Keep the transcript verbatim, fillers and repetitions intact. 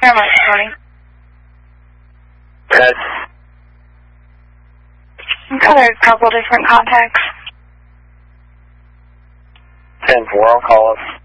very much, Tony. Good. Got a couple different contacts. ten four, I'll call us.